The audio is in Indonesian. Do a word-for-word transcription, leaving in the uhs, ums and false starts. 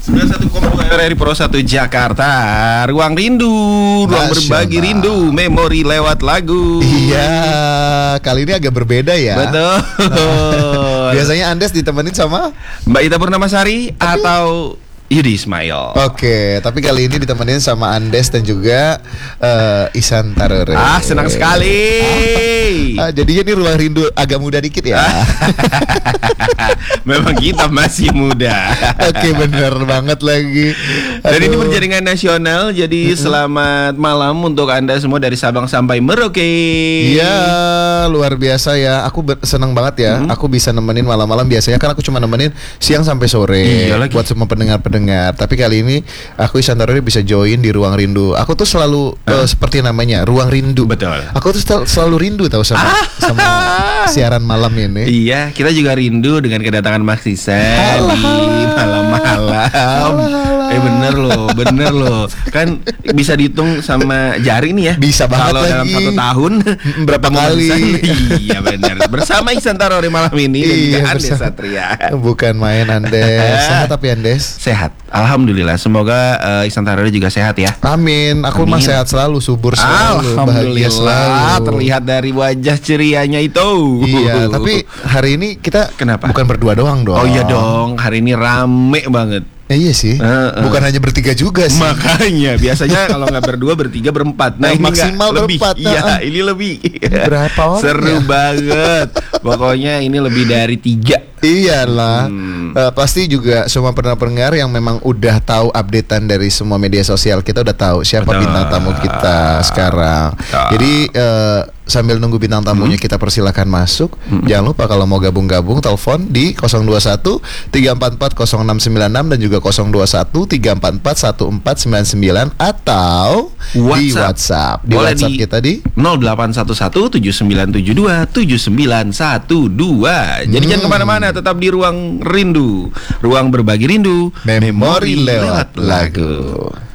sembilan puluh satu koma dua R R I Pro satu Jakarta. Ruang Rindu, ruang berbagi rindu, memori lewat lagu. Iya, kali ini agak berbeda ya. Betul. Nah, biasanya Andes ditemenin sama Mbak Ita Purnamasari atau Yudi Ismail. Oke, tapi kali ini ditemenin sama Andes dan juga uh, Ihsan Tarore. Ah, senang sekali. Ah, jadinya ini ruang rindu agak muda dikit ya. Memang kita masih muda. Oke, bener banget lagi. Dan ini berjaringan nasional. Jadi selamat malam untuk Anda semua dari Sabang sampai Merauke. Iya, luar biasa ya. Aku ber- senang banget ya. Mm-hmm. Aku bisa nemenin malam-malam. Biasanya kan aku cuma nemenin siang sampai sore. Iya, buat semua pendengar-pendengar. Tapi kali ini aku Ihsan Tarore bisa join di Ruang Rindu. Aku tuh selalu uh, seperti namanya, Ruang Rindu. Betul. Aku tuh sel- selalu rindu tahu sama ah. sama siaran malam ini. Iya, kita juga rindu dengan kedatangan Mas Ihsan di malam-malam. Eh bener loh, bener loh. Kan bisa dihitung sama jari nih ya. Bisa banget kalau lagi. dalam satu tahun berapa kali? Iya bener. Bersama Ihsan Tarore malam ini dan juga iya, Andes Satria. Bukan main Andes. Sehat tapi Andes? Sehat. Alhamdulillah. Semoga uh, Ihsan Tarore juga sehat ya. Amin. Aku mah sehat selalu, subur selalu, bahagia selalu. Terlihat dari wajah cerianya itu. Iya. Tapi hari ini kita kenapa? Bukan berdua doang dong. Oh iya dong. Hari ini rame banget. Eh, iya sih, uh, uh. bukan hanya bertiga juga sih. Makanya biasanya kalau nggak berdua bertiga berempat. Nah, nah ini maksimal lebih. berempat. Iya, nah. ini lebih. Berapa orang? Seru ya? banget. Pokoknya ini lebih dari tiga. Iyalah, hmm. uh, pasti juga semua pendengar yang memang udah tahu updatean dari semua media sosial kita udah tahu siapa Betul. bintang tamu kita sekarang. Betul. Jadi uh, sambil nunggu bintang tamunya hmm. kita persilakan masuk. Hmm. Jangan lupa kalau mau gabung-gabung telepon di nol dua satu tiga empat empat nol enam sembilan enam dan juga nol dua satu tiga empat empat satu empat sembilan sembilan atau WhatsApp. di WhatsApp. Di Boleh WhatsApp di kita di nol delapan satu satu tujuh sembilan tujuh dua tujuh sembilan satu dua. Jadi hmm. jangan kemana-mana, tetap di Ruang Rindu, ruang berbagi rindu, memori lewat lagu.